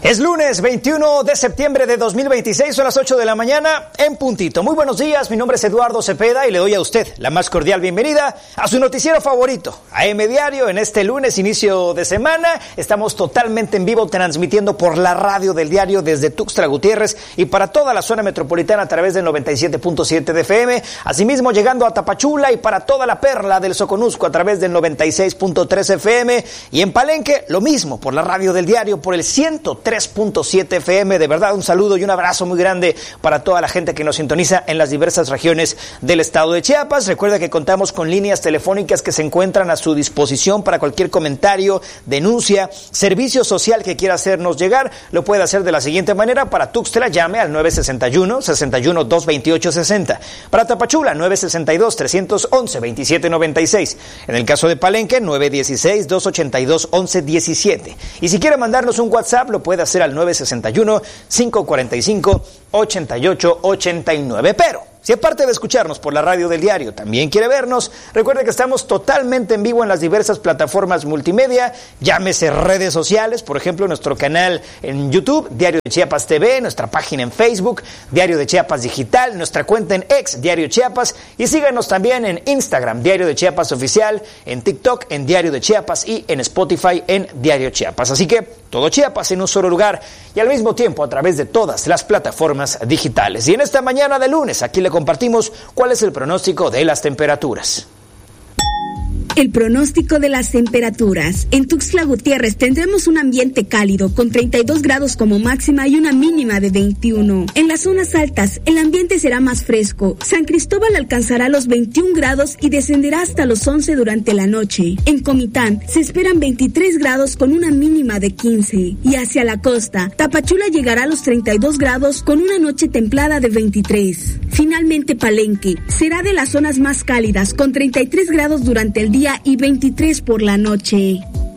Es lunes 21 de septiembre de 2026, son las 8 de la mañana en puntito. Muy buenos días, mi nombre es Eduardo Cepeda y le doy a usted la más cordial bienvenida a su noticiero favorito, AM Diario. En este lunes, inicio de semana, estamos totalmente en vivo transmitiendo por la radio del diario desde Tuxtla Gutiérrez y para toda la zona metropolitana a través del 97.7 de FM. Asimismo, llegando a Tapachula y para toda la perla del Soconusco a través del 96.3 FM. Y en Palenque, lo mismo, por la radio del diario, por el 103.7 FM. De verdad, un saludo y un abrazo muy grande para toda la gente que nos sintoniza en las diversas regiones del estado de Chiapas. Recuerda que contamos con líneas telefónicas que se encuentran a su disposición para cualquier comentario, denuncia, servicio social que quiera hacernos llegar. Lo puede hacer de la siguiente manera: para Tuxtla, llame al 961-61-228-60. Para Tapachula, 962-311-2796. En el caso de Palenque, 916-282-1117. Y si quiere mandarnos un WhatsApp, lo puede hacer al 961-545-8889. Pero si aparte de escucharnos por la radio del diario también quiere vernos, recuerde que estamos totalmente en vivo en las diversas plataformas multimedia, llámese redes sociales, por ejemplo nuestro canal en YouTube, Diario de Chiapas TV, nuestra página en Facebook, Diario de Chiapas Digital, nuestra cuenta en X, Diario Chiapas, y síganos también en Instagram, Diario de Chiapas Oficial, en TikTok, en Diario de Chiapas y en Spotify, en Diario Chiapas. Así que todo Chiapas en un solo lugar y al mismo tiempo a través de todas las plataformas digitales. Y en esta mañana de lunes, aquí le compartimos cuál es el pronóstico de las temperaturas. El pronóstico de las temperaturas. En Tuxtla Gutiérrez tendremos un ambiente cálido con 32 grados como máxima y una mínima de 21. En las zonas altas el ambiente será más fresco. San Cristóbal alcanzará los 21 grados y descenderá hasta los 11 durante la noche. En Comitán se esperan 23 grados con una mínima de 15. Y hacia la costa, Tapachula llegará a los 32 grados con una noche templada de 23. Finalmente Palenque será de las zonas más cálidas con 33 grados durante el día y 23 por la noche.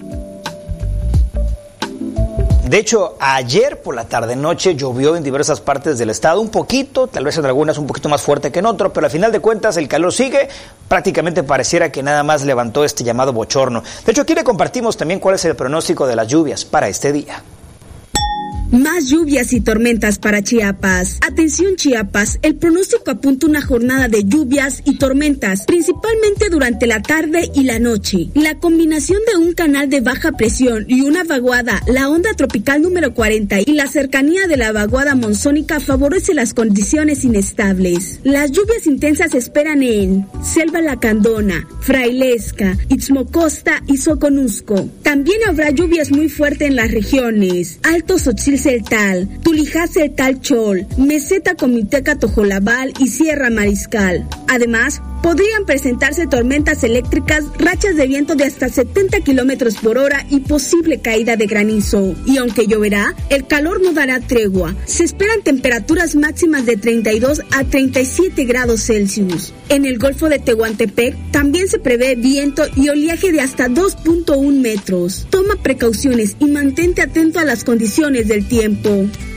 De hecho, ayer por la tarde-noche llovió en diversas partes del estado, un poquito, tal vez en algunas un poquito más fuerte que en otro, pero al final de cuentas el calor sigue, prácticamente pareciera que nada más levantó este llamado bochorno. De hecho, aquí le compartimos también cuál es el pronóstico de las lluvias para este día. Más lluvias y tormentas para Chiapas. Atención Chiapas, el pronóstico apunta una jornada de lluvias y tormentas, principalmente durante la tarde y la noche. La combinación de un canal de baja presión y una vaguada, la onda tropical número 40 y la cercanía de la vaguada monzónica favorece las condiciones inestables. Las lluvias intensas se esperan en Selva Lacandona, Frailesca, Istmo Costa y Soconusco. También habrá lluvias muy fuertes en las regiones Alto Xochilceltal, Tulijá Celtal Chol, Meseta Comiteca Tojolabal y Sierra Mariscal. Además, podrían presentarse tormentas eléctricas, rachas de viento de hasta 70 kilómetros por hora y posible caída de granizo. Y aunque lloverá, el calor no dará tregua. Se esperan temperaturas máximas de 32 a 37 grados Celsius. En el Golfo de Tehuantepec también se prevé viento y oleaje de hasta 2.1 metros. Toma precauciones y mantente atento a las condiciones del tiempo.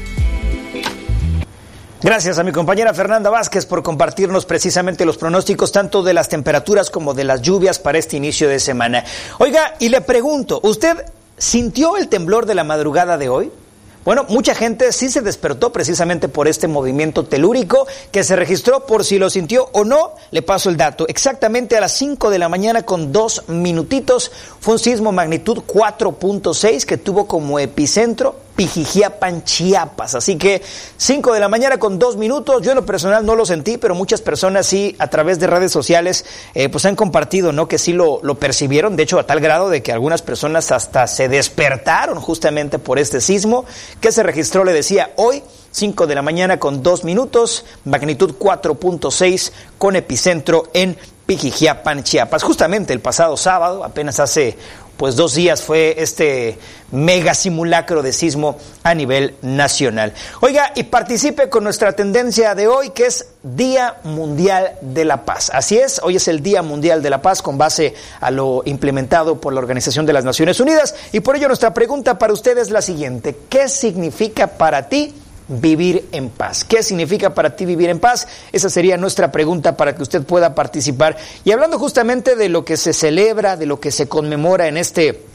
Gracias a mi compañera Fernanda Vázquez por compartirnos precisamente los pronósticos tanto de las temperaturas como de las lluvias para este inicio de semana. Oiga, y le pregunto, ¿usted sintió el temblor de la madrugada de hoy? Bueno, mucha gente sí se despertó precisamente por este movimiento telúrico que se registró. Por si lo sintió o no, le paso el dato. Exactamente a las 5 de la mañana con 2 minutitos fue un sismo magnitud 4.6 que tuvo como epicentro Pijijiapan, Chiapas. Así que 5 de la mañana con 2 minutos. Yo en lo personal no lo sentí, pero muchas personas sí a través de redes sociales pues han compartido, ¿no?, que sí lo percibieron. De hecho, a tal grado de que algunas personas hasta se despertaron justamente por este sismo que se registró, le decía, hoy 5 de la mañana con 2 minutos, magnitud 4.6 con epicentro en Pijijiapan, Chiapas. Justamente el pasado sábado, apenas hace pues 2 días, fue este mega simulacro de sismo a nivel nacional. Oiga, y participe con nuestra tendencia de hoy, que es Día Mundial de la Paz. Así es, hoy es el Día Mundial de la Paz con base a lo implementado por la Organización de las Naciones Unidas, y por ello nuestra pregunta para usted es la siguiente: ¿qué significa para ti vivir en paz? ¿Qué significa para ti vivir en paz? Esa sería nuestra pregunta para que usted pueda participar. Y hablando justamente de lo que se celebra, de lo que se conmemora en este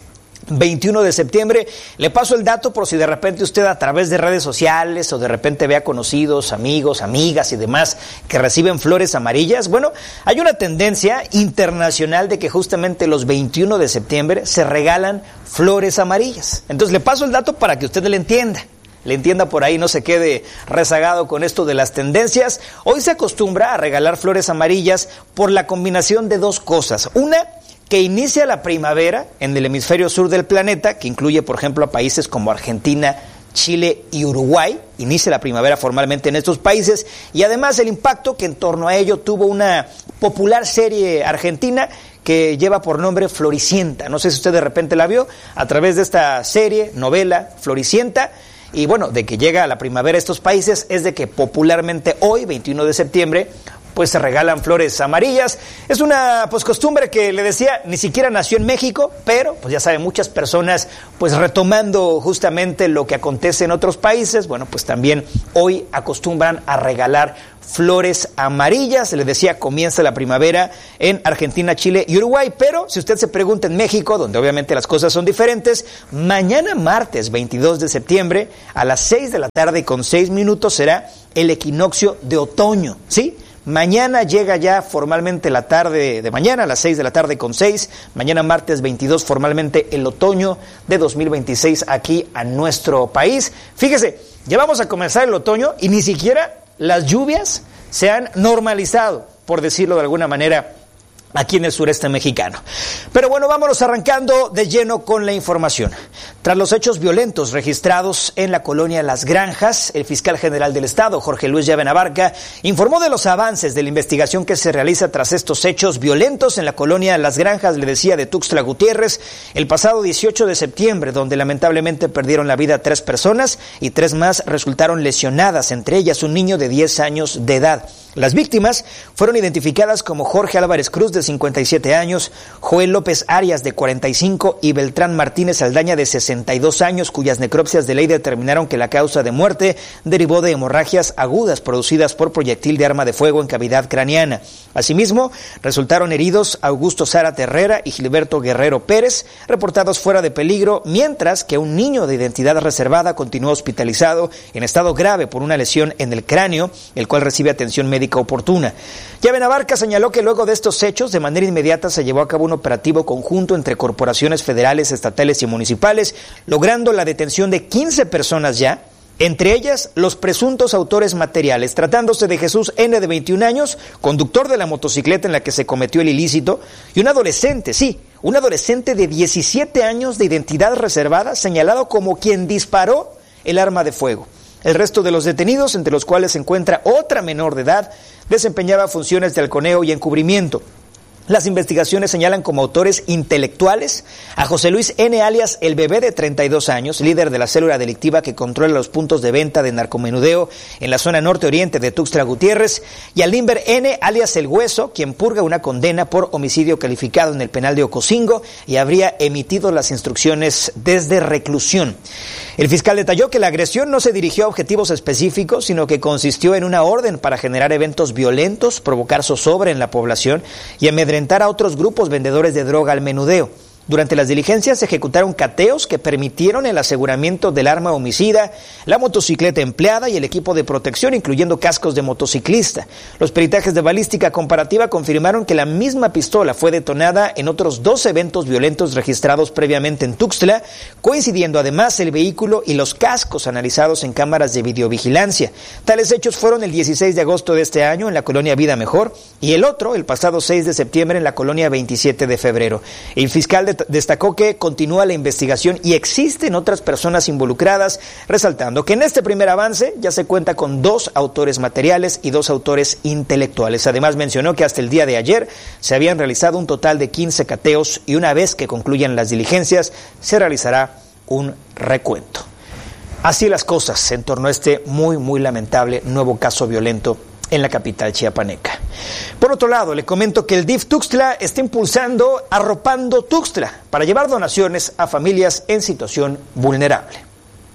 21 de septiembre. Le paso el dato por si de repente usted a través de redes sociales o de repente ve a conocidos, amigos, amigas y demás que reciben flores amarillas. Bueno, hay una tendencia internacional de que justamente los 21 de septiembre se regalan flores amarillas. Entonces le paso el dato para que usted le entienda por ahí, no se quede rezagado con esto de las tendencias. Hoy se acostumbra a regalar flores amarillas por la combinación de dos cosas. Una, que inicia la primavera en el hemisferio sur del planeta, que incluye, por ejemplo, a países como Argentina, Chile y Uruguay. Inicia la primavera formalmente en estos países, y además el impacto que en torno a ello tuvo una popular serie argentina que lleva por nombre Floricienta. No sé si usted de repente la vio a través de esta serie, novela, Floricienta. Y bueno, de que llega a la primavera a estos países es de que popularmente hoy, 21 de septiembre, pues se regalan flores amarillas. Es una costumbre que le decía, ni siquiera nació en México, pero pues ya saben, muchas personas pues retomando justamente lo que acontece en otros países, bueno, pues también hoy acostumbran a regalar flores amarillas. Le decía, comienza la primavera en Argentina, Chile y Uruguay, pero si usted se pregunta en México, donde obviamente las cosas son diferentes, mañana martes 22 de septiembre a las 6 de la tarde con 6 minutos será el equinoccio de otoño, ¿sí? Mañana llega ya formalmente la tarde de mañana, a las 6 de la tarde con 6, mañana martes 22 formalmente el otoño de 2026 aquí a nuestro país. Fíjese, ya vamos a comenzar el otoño y ni siquiera las lluvias se han normalizado, por decirlo de alguna manera, aquí en el sureste mexicano. Pero bueno, vámonos arrancando de lleno con la información. Tras los hechos violentos registrados en la colonia Las Granjas, el fiscal general del estado, Jorge Luis Llave Abarca, informó de los avances de la investigación que se realiza tras estos hechos violentos en la colonia Las Granjas, le decía, de Tuxtla Gutiérrez, el pasado 18 de septiembre, donde lamentablemente perdieron la vida 3 personas y 3 más resultaron lesionadas, entre ellas un niño de 10 años de edad. Las víctimas fueron identificadas como Jorge Álvarez Cruz, de 57 años, Joel López Arias, de 45, y Beltrán Martínez Aldaña, de 62 años, cuyas necropsias de ley determinaron que la causa de muerte derivó de hemorragias agudas producidas por proyectil de arma de fuego en cavidad craneana. Asimismo, resultaron heridos Augusto Zárate Herrera y Gilberto Guerrero Pérez, reportados fuera de peligro, mientras que un niño de identidad reservada continúa hospitalizado en estado grave por una lesión en el cráneo, el cual recibe atención médica oportuna. Llave Abarca señaló que luego de estos hechos, de manera inmediata se llevó a cabo un operativo conjunto entre corporaciones federales, estatales y municipales, logrando la detención de 15 personas ya, entre ellas los presuntos autores materiales, tratándose de Jesús N., de 21 años, conductor de la motocicleta en la que se cometió el ilícito, y un adolescente, un adolescente de 17 años de identidad reservada, señalado como quien disparó el arma de fuego. El resto de los detenidos, entre los cuales se encuentra otra menor de edad, desempeñaba funciones de halconeo y encubrimiento. Las investigaciones señalan como autores intelectuales a José Luis N., alias El Bebé, de 32 años, líder de la célula delictiva que controla los puntos de venta de narcomenudeo en la zona norte-oriente de Tuxtla Gutiérrez, y a Limber N., alias El Hueso, quien purga una condena por homicidio calificado en el penal de Ocosingo y habría emitido las instrucciones desde reclusión. El fiscal detalló que la agresión no se dirigió a objetivos específicos, sino que consistió en una orden para generar eventos violentos, provocar zozobra en la población y amedrentar a otros grupos vendedores de droga al menudeo. Durante las diligencias se ejecutaron cateos que permitieron el aseguramiento del arma homicida, la motocicleta empleada y el equipo de protección, incluyendo cascos de motociclista. Los peritajes de balística comparativa confirmaron que la misma pistola fue detonada en otros 2 eventos violentos registrados previamente en Tuxtla, coincidiendo además el vehículo y los cascos analizados en cámaras de videovigilancia. Tales hechos fueron el 16 de agosto de este año en la colonia Vida Mejor y el otro el pasado 6 de septiembre en la colonia 27 de febrero. El fiscal destacó que continúa la investigación y existen otras personas involucradas, resaltando que en este primer avance ya se cuenta con 2 autores materiales y 2 autores intelectuales. Además mencionó que hasta el día de ayer se habían realizado un total de 15 cateos y una vez que concluyan las diligencias se realizará un recuento. Así las cosas en torno a este muy lamentable nuevo caso violento en la capital chiapaneca. Por otro lado, le comento que el DIF Tuxtla está impulsando Arropando Tuxtla para llevar donaciones a familias en situación vulnerable.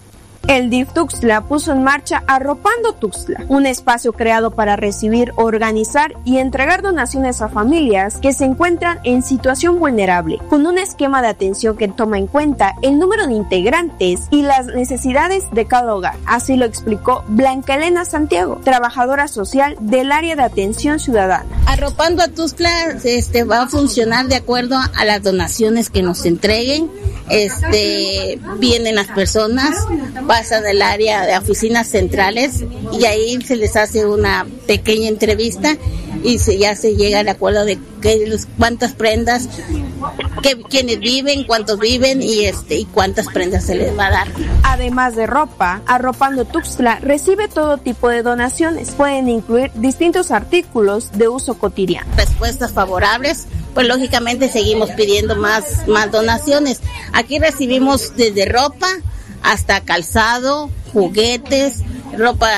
El DIF Tuxtla puso en marcha Arropando Tuxtla, un espacio creado para recibir, organizar y entregar donaciones a familias que se encuentran en situación vulnerable, con un esquema de atención que toma en cuenta el número de integrantes y las necesidades de cada hogar. Así lo explicó Blanca Elena Santiago, trabajadora social del área de atención ciudadana. Arropando a Tuxtla va a funcionar de acuerdo a las donaciones que nos entreguen. Vienen las personas, pasan del área de oficinas centrales y ahí se les hace una pequeña entrevista y ya se llega al acuerdo de cuántas prendas, quiénes viven, cuántos viven y cuántas prendas se les va a dar. Además de ropa, Arropando Tuxtla recibe todo tipo de donaciones. Pueden incluir distintos artículos de uso cotidiano. Respuestas favorables, pues lógicamente seguimos pidiendo más donaciones. Aquí recibimos desde ropa hasta calzado, juguetes, ropa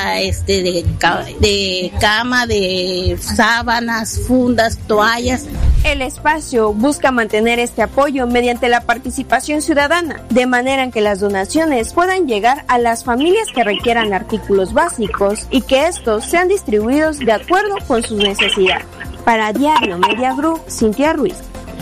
de cama, de sábanas, fundas, toallas. El espacio busca mantener este apoyo mediante la participación ciudadana, de manera en que las donaciones puedan llegar a las familias que requieran artículos básicos y que estos sean distribuidos de acuerdo con sus necesidades. Para Diario Media Group, Cintia Ruiz.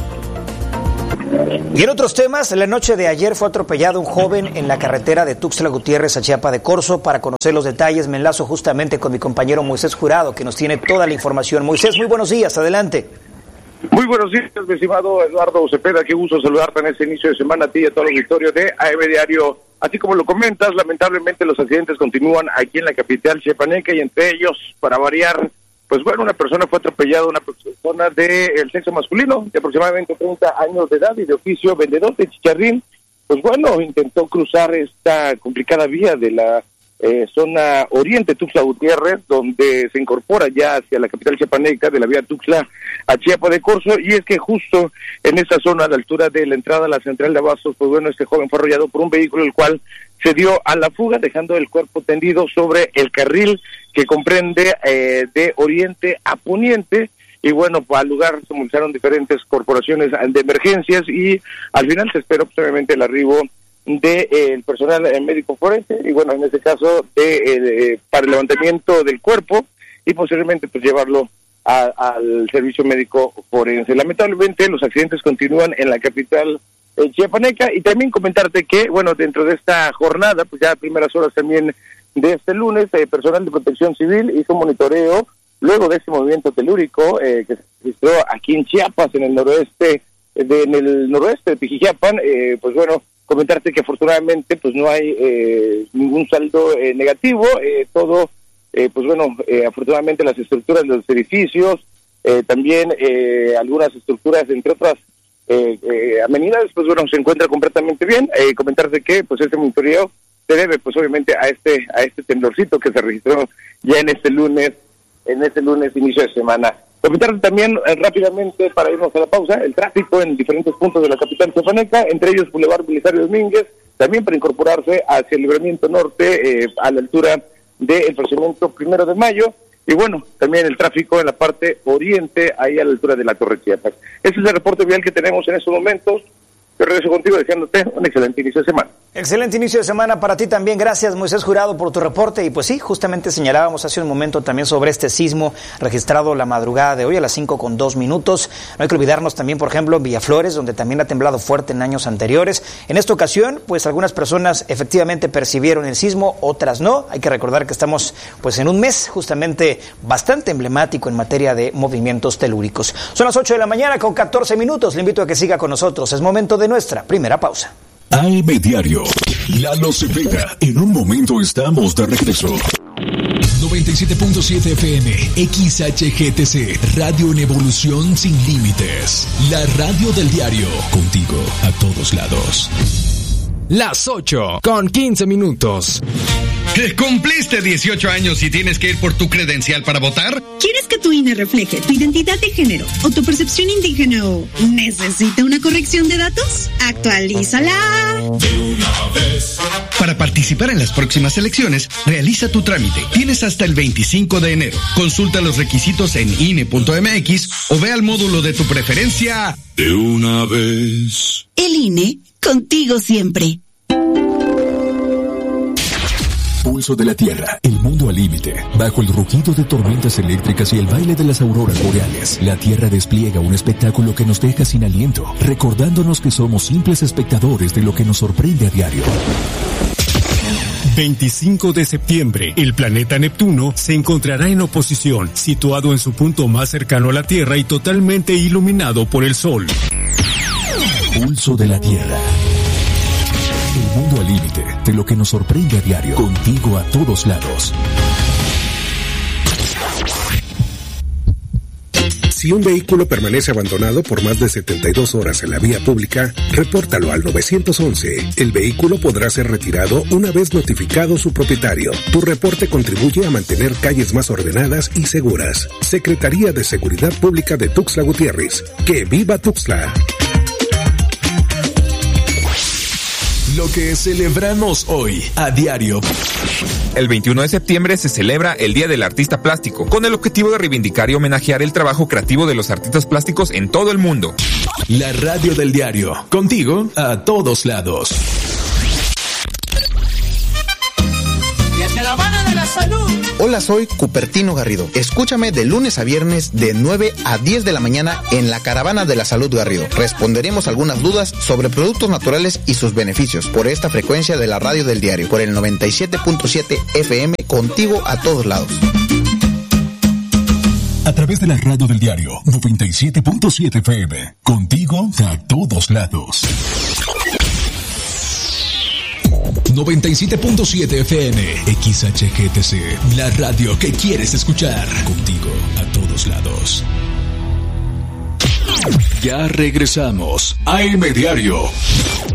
Y en otros temas, la noche de ayer fue atropellado un joven en la carretera de Tuxtla Gutiérrez a Chiapa de Corzo. Para conocer los detalles me enlazo justamente con mi compañero Moisés Jurado, que nos tiene toda la información. Moisés, muy buenos días, adelante. Muy buenos días, mi estimado Eduardo Cepeda, qué gusto saludarte en este inicio de semana a ti y a todo el auditorio de AM Diario. Así como lo comentas, lamentablemente los accidentes continúan aquí en la capital chiapaneca y entre ellos, para variar, pues bueno, una persona fue atropellada, una persona del sexo masculino, de aproximadamente 30 años de edad y de oficio vendedor de chicharrín. Pues bueno, intentó cruzar esta complicada vía de la zona oriente Tuxtla Gutiérrez, donde se incorpora ya hacia la capital chiapaneca de la vía Tuxtla a Chiapa de Corzo, y es que justo en esta zona, a la altura de la entrada a la central de abastos, pues bueno, este joven fue arrollado por un vehículo, el cual se dio a la fuga, dejando el cuerpo tendido sobre el carril que comprende de oriente a poniente. Y bueno, al lugar se movilizaron diferentes corporaciones de emergencias y al final se esperó obviamente el arribo del personal médico forense y bueno, en este caso para el levantamiento del cuerpo y posteriormente pues llevarlo al servicio médico forense. Lamentablemente los accidentes continúan en la capital chiapaneca, y también comentarte que bueno, dentro de esta jornada, pues ya a primeras horas también de este lunes, personal de protección civil hizo monitoreo luego de este movimiento telúrico que se registró aquí en Chiapas, en el noroeste de Pijijiapan. Pues bueno, comentarte que afortunadamente pues no hay ningún saldo negativo, todo pues bueno, afortunadamente las estructuras de los edificios, también algunas estructuras, entre otras amenidades, pues bueno, se encuentra completamente bien. Comentarte que pues este monitoreo se debe pues obviamente a este temblorcito que se registró ya en este lunes inicio de semana. Comentarte también rápidamente, para irnos a la pausa, el tráfico en diferentes puntos de la capital chiapaneca, entre ellos Boulevard Belisario Domínguez, también para incorporarse hacia el Libramiento Norte, a la altura del fraccionamiento 1 de Mayo, y bueno, también el tráfico en la parte oriente, ahí a la altura de la Torre Chiapas. Ese es el reporte vial que tenemos en estos momentos. Yo regreso contigo deseándote un excelente inicio de semana. Excelente inicio de semana para ti también. Gracias, Moisés Jurado, por tu reporte. Y pues sí, justamente señalábamos hace un momento también sobre este sismo registrado la madrugada de hoy a las 5:02. No hay que olvidarnos también, por ejemplo, en Villaflores, donde también ha temblado fuerte en años anteriores. En esta ocasión, pues algunas personas efectivamente percibieron el sismo, otras no. Hay que recordar que estamos pues en un mes justamente bastante emblemático en materia de movimientos telúricos. Son las 8 de la mañana con 14 minutos. Le invito a que siga con nosotros. Es momento de nuestra primera pausa. AM Diario, Lalo Cepeda. En un momento estamos de regreso. 97.7 FM, XHGTC, Radio en Evolución Sin Límites. La radio del diario, contigo a todos lados. Las 8 con 15 minutos. ¿Que cumpliste 18 años y tienes que ir por tu credencial para votar? ¿Quieres que tu INE refleje tu identidad de género o tu percepción indígena o necesita una corrección de datos? ¡Actualízala! De una vez. Para participar en las próximas elecciones, realiza tu trámite. Tienes hasta el 25 de enero. Consulta los requisitos en INE.mx o ve al módulo de tu preferencia. De una vez. El INE, contigo siempre. Pulso de la Tierra, el mundo al límite. Bajo el rugido de tormentas eléctricas y el baile de las auroras boreales, la Tierra despliega un espectáculo que nos deja sin aliento, recordándonos que somos simples espectadores de lo que nos sorprende a diario. 25 de septiembre, el planeta Neptuno se encontrará en oposición, situado en su punto más cercano a la Tierra y totalmente iluminado por el Sol. Pulso de la Tierra. El mundo al límite de lo que nos sorprende a diario. Contigo a todos lados. Si un vehículo permanece abandonado por más de 72 horas en la vía pública, repórtalo al 911. El vehículo podrá ser retirado una vez notificado su propietario. Tu reporte contribuye a mantener calles más ordenadas y seguras. Secretaría de Seguridad Pública de Tuxtla Gutiérrez. ¡Que viva Tuxtla! Lo que celebramos hoy a diario. El 21 de septiembre se celebra el Día del Artista Plástico, con el objetivo de reivindicar y homenajear el trabajo creativo de los artistas plásticos en todo el mundo. La radio del diario, contigo a todos lados. La Caravana de la Salud. Hola, soy Cupertino Garrido. Escúchame de lunes a viernes de 9 a 10 de la mañana en la Caravana de la Salud Garrido. Responderemos algunas dudas sobre productos naturales y sus beneficios por esta frecuencia de la radio del diario, por el 97.7 FM, contigo a todos lados. A través de la radio del diario 97.7 FM, contigo a todos lados. 97.7 FM, XHGTC, la radio que quieres escuchar. Contigo a todos lados. Ya regresamos a AM Diario.